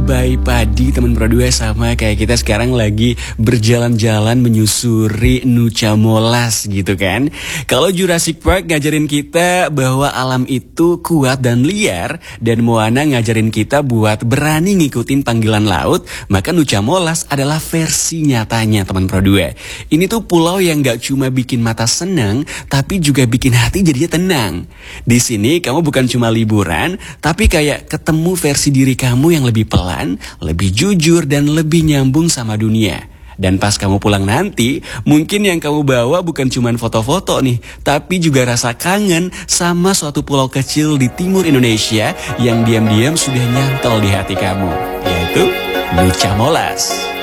by Padi, teman Pro 2, sama kayak kita sekarang lagi berjalan-jalan menyusuri Nucha Molas gitu kan. Kalau Jurassic Park ngajarin kita bahwa alam itu kuat dan liar, dan Moana ngajarin kita buat berani ngikutin panggilan laut, maka Nucha Molas adalah versi nyatanya teman Pro 2. Ini tuh pulau yang gak cuma bikin mata senang, tapi juga bikin hati jadinya tenang. Di sini kamu bukan cuma liburan, tapi kayak ketemu versi diri kamu yang lebih pelan, lebih jujur, dan lebih nyambung sama dunia. Dan pas kamu pulang nanti, mungkin yang kamu bawa bukan cuma foto-foto nih, tapi juga rasa kangen sama suatu pulau kecil di timur Indonesia yang diam-diam sudah nyantol di hati kamu, yaitu Nucha Molas.